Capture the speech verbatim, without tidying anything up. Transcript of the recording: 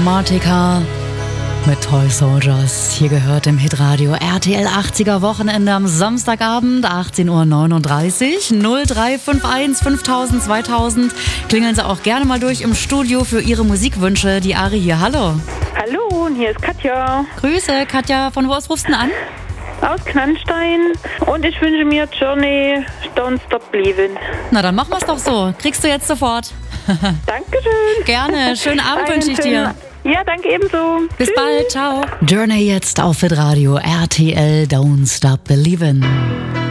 Chromatica mit Toy Soldiers. Hier gehört im Hitradio R T L achtziger Wochenende am Samstagabend, achtzehn Uhr neununddreißig. null drei fünf eins fünftausend zweitausend. Klingeln Sie auch gerne mal durch im Studio für Ihre Musikwünsche. Die Ari hier, hallo. Hallo, und hier ist Katja. Grüße, Katja. Von wo aus rufst du denn an? Aus Knannstein. Und ich wünsche mir Journey, Don't Stop Believin'. Na, dann machen wir es doch so. Kriegst du jetzt sofort. Dankeschön. Gerne. Schönen Abend wünsche ich dir. Ja, danke ebenso. Bis Tschüss. bald. Ciao. Journey jetzt auf Hitradio R T L Don't Stop Believin'.